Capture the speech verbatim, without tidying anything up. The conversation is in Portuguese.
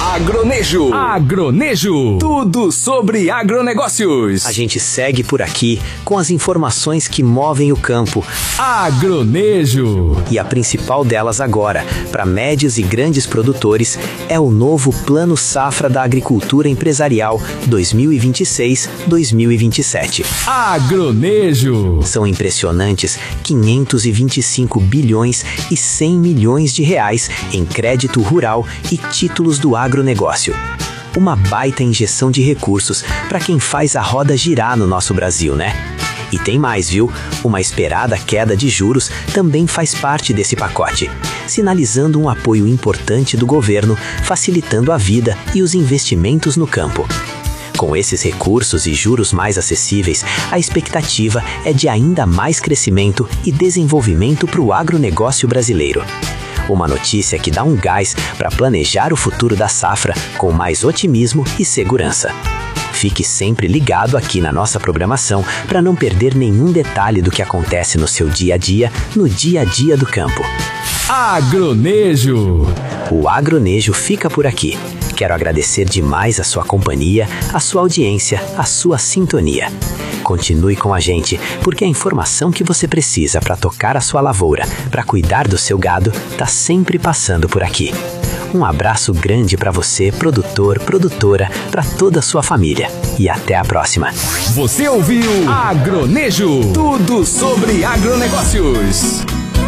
Agronejo. Agronejo. Tudo sobre agronegócios. A gente segue por aqui com as informações que movem o campo. Agronejo. E a principal delas agora, para médios e grandes produtores, é o novo Plano Safra da Agricultura Empresarial dois mil e vinte e seis a dois mil e vinte e sete. Agronejo. São impressionantes quinhentos e vinte e cinco bilhões e cem milhões de reais em crédito rural e títulos do agronegócio. Uma baita injeção de recursos para quem faz a roda girar no nosso Brasil, né? E tem mais, viu? Uma esperada queda de juros também faz parte desse pacote, sinalizando um apoio importante do governo, facilitando a vida e os investimentos no campo. Com esses recursos e juros mais acessíveis, a expectativa é de ainda mais crescimento e desenvolvimento para o agronegócio brasileiro. Uma notícia que dá um gás para planejar o futuro da safra com mais otimismo e segurança. Fique sempre ligado aqui na nossa programação para não perder nenhum detalhe do que acontece no seu dia a dia, no dia a dia do campo. Agronejo. O Agronejo fica por aqui. Quero agradecer demais a sua companhia, a sua audiência, a sua sintonia. Continue com a gente, porque a informação que você precisa para tocar a sua lavoura, para cuidar do seu gado, está sempre passando por aqui. Um abraço grande para você, produtor, produtora, para toda a sua família. E até a próxima. Você ouviu Agronejo. Tudo sobre agronegócios.